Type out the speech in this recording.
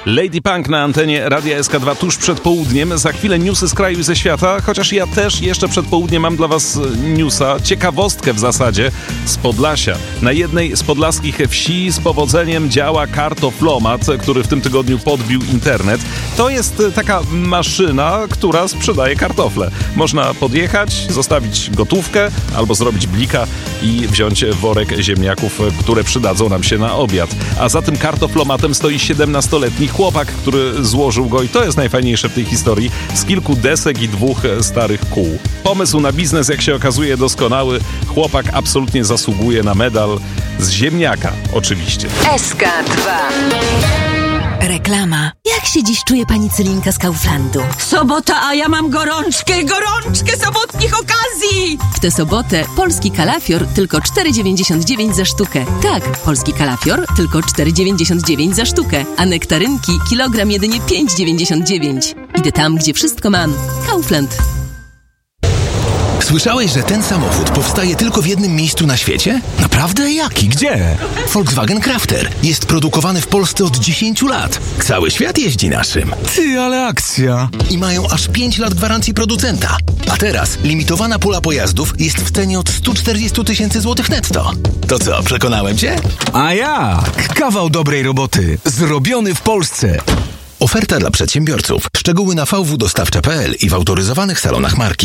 Lady Punk na antenie Radia SK2 tuż przed południem. Za chwilę newsy z kraju i ze świata, chociaż ja też jeszcze przed południem mam dla was newsa, ciekawostkę w zasadzie, z Podlasia. Na jednej z podlaskich wsi z powodzeniem działa kartoflomat, który w tym tygodniu podbił internet. To jest taka maszyna, która sprzedaje kartofle. Można podjechać, zostawić gotówkę albo zrobić blika i wziąć worek ziemniaków, które przydadzą nam się na obiad. A za tym kartoflomatem stoi 17-letni chłopak, który złożył go, i to jest najfajniejsze w tej historii, z kilku desek i 2 starych kół. Pomysł na biznes, jak się okazuje, doskonały. Chłopak absolutnie zasługuje na medal z ziemniaka, oczywiście. SK2. Reklama. Jak się dziś czuje pani Celinka z Kauflandu? Sobota, a ja mam gorączkę sobotnich okazji! W tę sobotę polski kalafior tylko 4,99 za sztukę. Tak, polski kalafior tylko 4,99 za sztukę, a nektarynki kilogram jedynie 5,99. Idę tam, gdzie wszystko mam. Kaufland. Słyszałeś, że ten samochód powstaje tylko w jednym miejscu na świecie? Naprawdę? Jaki? Gdzie? Volkswagen Crafter. Jest produkowany w Polsce od 10 lat. Cały świat jeździ naszym. Ty, ale akcja! I mają aż 5 lat gwarancji producenta. A teraz limitowana pula pojazdów jest w cenie od 140 000 złotych netto. To co, przekonałem cię? A jak? Kawał dobrej roboty. Zrobiony w Polsce. Oferta dla przedsiębiorców. Szczegóły na vwdostawcza.pl i w autoryzowanych salonach marki.